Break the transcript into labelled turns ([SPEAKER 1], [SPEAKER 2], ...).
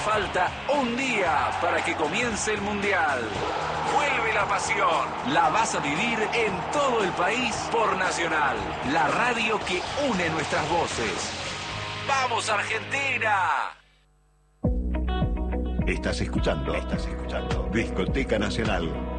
[SPEAKER 1] Falta un día para que comience el Mundial. Vuelve la pasión. La vas a vivir en todo el país por Nacional. La radio que une nuestras voces. ¡Vamos, Argentina!
[SPEAKER 2] Estás escuchando Discoteca Nacional.